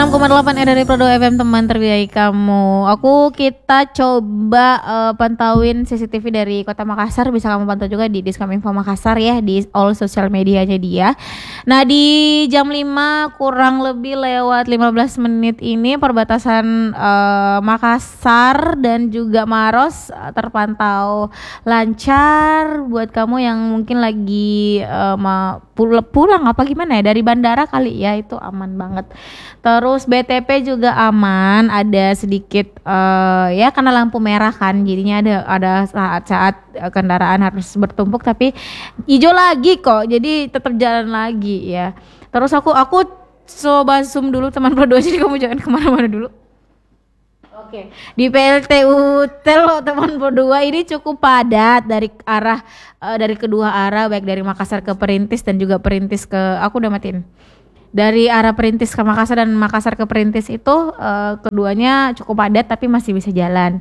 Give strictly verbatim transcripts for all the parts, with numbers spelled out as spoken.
enam koma delapan R R I Prodo F M, teman terbaik kamu. Aku kita coba uh, pantauin C C T V dari Kota Makassar. Bisa kamu pantau juga di Diskominfo Makassar ya, di all sosial medianya dia. Nah, di jam lima kurang lebih lewat lima belas menit ini perbatasan uh, Makassar dan juga Maros uh, terpantau lancar buat kamu yang mungkin lagi uh, ma- pul- pulang apa gimana ya dari bandara kali ya, itu aman banget. Terus B T P juga aman, ada sedikit uh, ya karena lampu merah kan, jadinya ada ada saat-saat kendaraan harus bertumpuk, tapi hijau lagi kok, jadi tetap jalan lagi ya. Terus aku aku coba zoom dulu teman berdua, jadi kamu jangan kemana-mana dulu. Oke, di P L T U Tel teman berdua ini cukup padat dari arah uh, dari kedua arah, baik dari Makassar ke Perintis dan juga Perintis ke aku udah matiin. Dari arah Perintis ke Makassar dan Makassar ke Perintis itu uh, keduanya cukup padat tapi masih bisa jalan.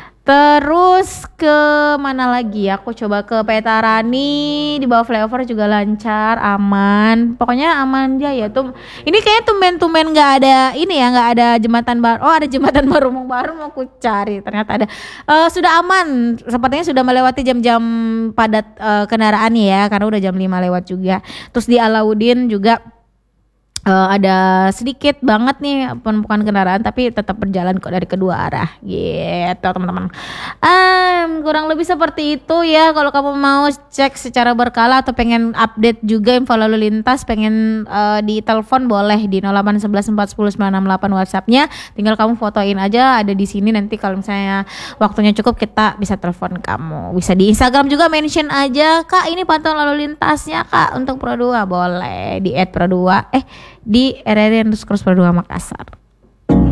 Terus ke mana lagi? Aku coba ke Petarani, di bawah flyover juga lancar, aman. Pokoknya aman aja ya tuh. Ini kayaknya tumben-tumben nggak ada ini ya, nggak ada jembatan baru. Oh, ada jembatan baru, baru mau aku cari. Ternyata ada. Uh, sudah aman. Sepertinya sudah melewati jam-jam padat uh, kendaraan ya, karena udah jam lima lewat juga. Terus di Alauddin juga Uh, ada sedikit banget nih penumpukan kendaraan, tapi tetap berjalan kok dari kedua arah gitu teman-teman. Um, kurang lebih seperti itu ya. Kalau kamu mau cek secara berkala atau pengen update juga info lalu lintas, pengen uh, di telepon boleh di nol delapan satu satu empat satu nol sembilan enam delapan WhatsApp-nya. Tinggal kamu fotoin aja, ada di sini. Nanti kalau misalnya waktunya cukup kita bisa telepon kamu. Bisa di Instagram juga mention aja, Kak ini pantauan lalu lintasnya Kak untuk Pro dua, boleh di et pro dua eh di R R I underscore Pro dua Makassar.